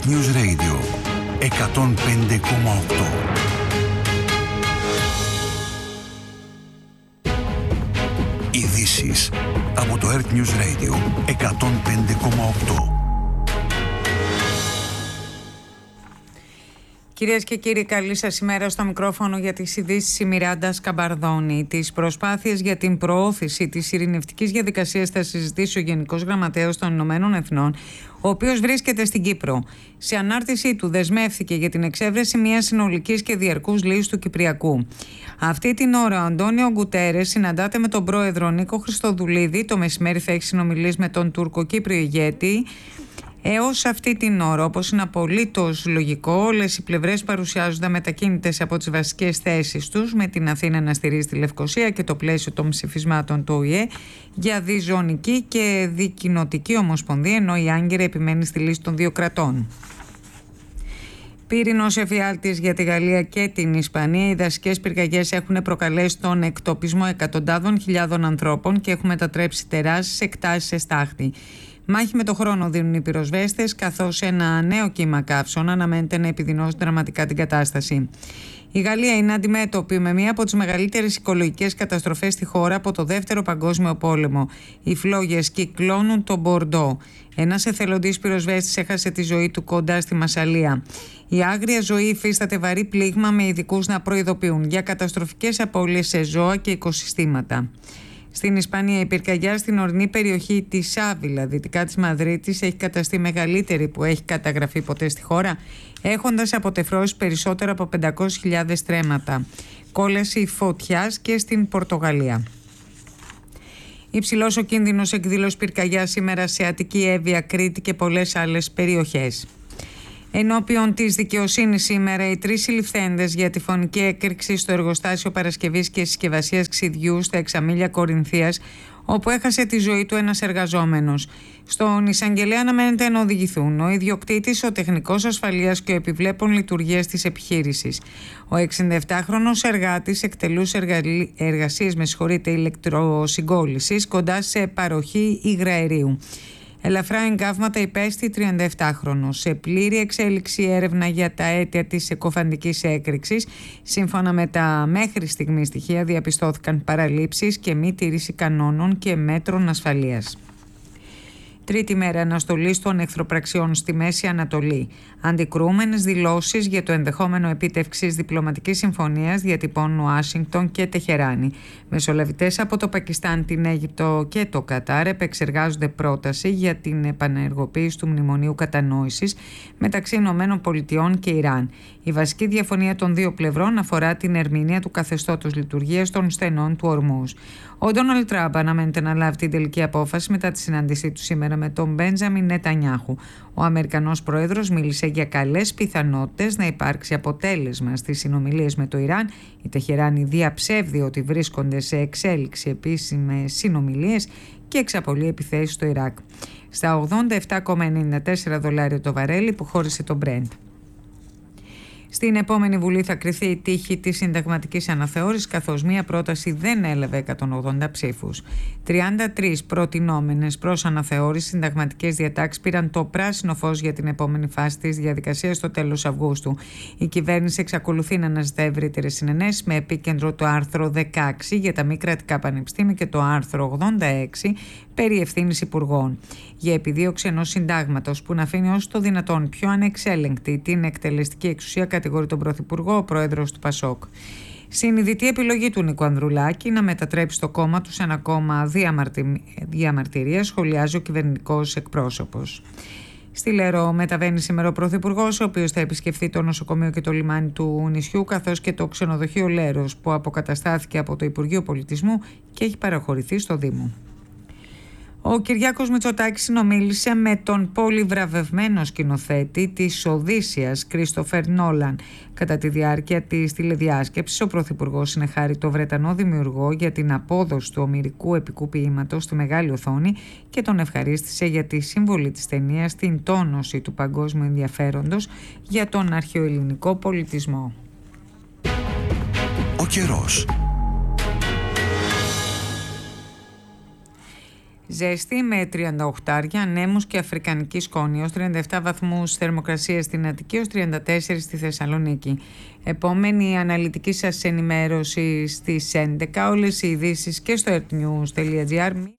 News Radio 105,8. Ειδήσεις από το Earth News Radio 105,8. Κυρίες και κύριοι, καλή σας ημέρα. Στο μικρόφωνο για τις ειδήσεις η Μιράντα Σκαμπαρδόνη. Τις προσπάθειες για την προώθηση της ειρηνευτικής διαδικασίας θα συζητήσει ο Γενικός Γραμματέας των Ηνωμένων Εθνών, ο οποίος βρίσκεται στην Κύπρο. Σε ανάρτησή του δεσμεύθηκε για την εξέβρεση μιας συνολικής και διαρκούς λύσης του Κυπριακού. Αυτή την ώρα ο Αντώνιο Γκουτέρες συναντάται με τον πρόεδρο Νίκο Χριστοδουλίδη. Το μεσημέρι θα έχει συνομιλήσει με τον Τουρκοκύπριο ηγέτη. Έως αυτή την ώρα, όπως είναι απολύτως λογικό, όλες οι πλευρές παρουσιάζονται μετακίνητες από τις βασικές θέσεις τους, με την Αθήνα να στηρίζει τη Λευκοσία και το πλαίσιο των ψηφισμάτων του ΟΗΕ για διζωνική και δικοινοτική ομοσπονδία, ενώ η Άγκυρα επιμένει στη λύση των δύο κρατών. Πύρινος εφιάλτης για τη Γαλλία και την Ισπανία. Οι δασικές πυρκαγιές έχουν προκαλέσει τον εκτοπισμό εκατοντάδων χιλιάδων ανθρώπων και έχουν μετατρέψει τεράστιες εκτάσεις σε στάχτη. Μάχη με το χρόνο δίνουν οι πυροσβέστες, καθώς ένα νέο κύμα καύσων αναμένεται να επιδεινώσει δραματικά την κατάσταση. Η Γαλλία είναι αντιμέτωπη με μία από τις μεγαλύτερες οικολογικές καταστροφές στη χώρα από το Δεύτερο Παγκόσμιο Πόλεμο. Οι φλόγες κυκλώνουν το Μπορντό. Ένας εθελοντής πυροσβέστης έχασε τη ζωή του κοντά στη Μασσαλία. Η άγρια ζωή υφίσταται βαρύ πλήγμα, με ειδικούς να προειδοποιούν για καταστροφικές απώλειες σε ζώα και οικοσυστήματα. Στην Ισπανία, η πυρκαγιά στην ορεινή περιοχή της Άβυλα, δυτικά της Μαδρίτης, έχει καταστεί μεγαλύτερη που έχει καταγραφεί ποτέ στη χώρα, έχοντας αποτεφρώσει περισσότερα από 500.000 στρέμματα. Κόλαση φωτιάς και στην Πορτογαλία. Υψηλός ο κίνδυνος εκδήλωσης πυρκαγιάς σήμερα σε Αττική, Εύβοια, Κρήτη και πολλές άλλες περιοχές. Ενώπιον της δικαιοσύνης σήμερα, οι τρεις συλληφθέντες για τη φωνική έκρηξη στο εργοστάσιο παρασκευής και συσκευασίας ξυδιού στα Εξαμήλια Κορινθίας, όπου έχασε τη ζωή του ένας εργαζόμενος. Στον εισαγγελέα αναμένεται να οδηγηθούν ο ιδιοκτήτης, ο τεχνικός ασφαλείας και ο επιβλέπων λειτουργίας της επιχείρησης. Ο 67χρονος εργάτης εκτελούσε εργασίες ηλεκτροσυγκόλλησης κοντά σε παροχή υγραερίου. Ελαφρά εγκάβματα υπέστη 37χρονος. Σε πλήρη εξέλιξη έρευνα για τα αίτια της συκοφαντικής έκρηξης. Σύμφωνα με τα μέχρι στιγμή στοιχεία, διαπιστώθηκαν παραλήψεις και μη τήρηση κανόνων και μέτρων ασφαλείας. Τρίτη μέρα αναστολής των εχθροπραξιών στη Μέση Ανατολή. Αντικρουόμενες δηλώσεις για το ενδεχόμενο επίτευξης διπλωματικής συμφωνίας διατυπώνουν Ουάσιγκτον και Τεχεράνη. Μεσολαβητές από το Πακιστάν, την Αίγυπτο και το Κατάρ επεξεργάζονται πρόταση για την επανενεργοποίηση του μνημονίου κατανόησης μεταξύ ΗΠΑ και Ιράν. Η βασική διαφωνία των δύο πλευρών αφορά την ερμηνεία του καθεστώτος λειτουργίας των στενών του Ορμούζ. Ο Ντόναλντ Τραμπ αναμένεται να λάβει την τελική απόφαση μετά τη συνάντησή του σήμερα με τον Μπέντζαμιν Νετανιάχου. Ο Αμερικανός Πρόεδρος μίλησε για καλές πιθανότητες να υπάρξει αποτέλεσμα στις συνομιλίες με το Ιράν. Η Τεχεράνη διαψεύδει ότι βρίσκονται σε εξέλιξη επίσημες συνομιλίες και εξαπολύει επιθέσεις στο Ιράκ. Στα $87,94 το βαρέλι που χώρισε το Brent. Στην επόμενη Βουλή θα κριθεί η τύχη της συνταγματικής αναθεώρησης, καθώς μία πρόταση δεν έλαβε 180 ψήφους. 33 προτινόμενες προς αναθεώρηση συνταγματικές διατάξεις πήραν το πράσινο φως για την επόμενη φάση της διαδικασίας στο τέλος Αυγούστου. Η κυβέρνηση εξακολουθεί να αναζητά ευρύτερες συνενέσεις, με επίκεντρο το άρθρο 16 για τα μη κρατικά πανεπιστήμια και το άρθρο 86 περί ευθύνης υπουργών. Για επιδίωξη ενός συντάγματος που να αφήνει όσο το δυνατόν πιο ανεξέλεγκτη την εκτελεστική εξουσία, κατηγορεί τον Πρωθυπουργό ο πρόεδρος του ΠΑΣΟΚ. Συνειδητή επιλογή του Νίκου Ανδρουλάκη να μετατρέψει το κόμμα του σε ένα κόμμα διαμαρτυρίας, σχολιάζει ο κυβερνητικός εκπρόσωπος. Στη Λερό μεταβαίνει σήμερα ο Πρωθυπουργός, ο οποίος θα επισκεφθεί το νοσοκομείο και το λιμάνι του νησιού, καθώς και το ξενοδοχείο Λέρος, που αποκαταστάθηκε από το Υπουργείο Πολιτισμού και έχει παραχωρηθεί στο Δήμο. Ο Κυριάκος Μητσοτάκης συνομίλησε με τον πολυβραβευμένο σκηνοθέτη της Οδύσσειας, Κρίστοφερ Νόλαν. Κατά τη διάρκεια της τηλεδιάσκεψης, ο Πρωθυπουργός συνεχάρει το Βρετανό δημιουργό για την απόδοση του ομηρικού επικού ποίηματος στη μεγάλη οθόνη και τον ευχαρίστησε για τη συμβολή της ταινίας στην τόνωση του παγκόσμιου ενδιαφέροντος για τον αρχαιοελληνικό πολιτισμό. Ο καιρός. Ζέστη με 38, ανέμους και αφρικανική σκόνη ως 37 βαθμούς θερμοκρασία στην Αττική, ως 34 στη Θεσσαλονίκη. Επόμενη αναλυτική σας ενημέρωση στις 11, όλες οι ειδήσεις και στο earthnews.gr.